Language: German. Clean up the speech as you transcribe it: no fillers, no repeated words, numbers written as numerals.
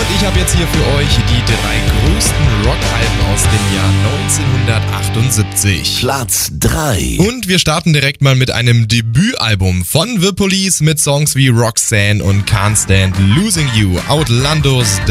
ich habe jetzt hier für euch die 3 größten Rockalben aus dem Jahr 1978. Platz 3. Und wir starten direkt mal mit einem Debütalbum von The Police mit Songs wie Roxanne und Can't Stand Losing You, Outlandos